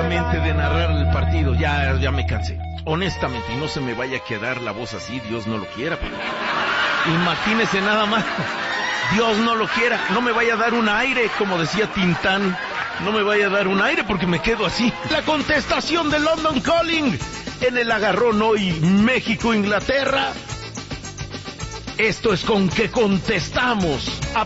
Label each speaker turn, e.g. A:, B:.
A: honestamente de narrar el partido. Ya me cansé. Honestamente, y no se me vaya a quedar la voz así, Dios no lo quiera. Pero imagínese nada más, Dios no lo quiera, no me vaya a dar un aire, como decía Tintán, no me vaya a dar un aire porque me quedo así. La contestación de London Calling en el agarrón hoy, México-Inglaterra. Esto es con que contestamos.